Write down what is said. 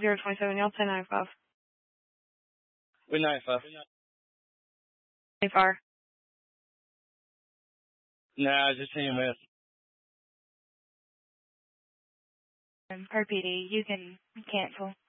027, y'all say 95. With 95. 25. Nah, just EMS. Per PD, you can cancel.